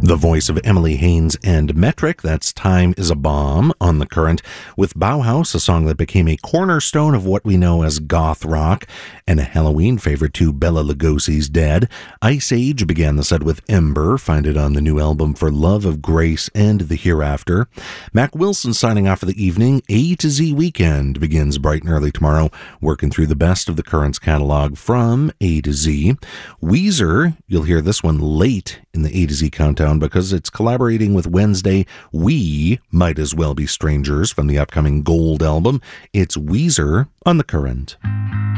The voice of Emily Haynes and Metric, that's Time is a Bomb on The Current, with Bauhaus, a song that became a cornerstone of what we know as goth rock, and a Halloween favorite to Bela Lugosi's Dead. Ice Age began the set with Ember, find it on the new album For Love of Grace and the Hereafter. Mac Wilson signing off for the evening. A to Z Weekend begins bright and early tomorrow, working through the best of the Current's catalog from A to Z. Weezer, you'll hear this one late in the A to Z countdown because it's collaborating with Wednesday. We Might As Well Be Strangers from the upcoming Gold album. It's Weezer on The Current.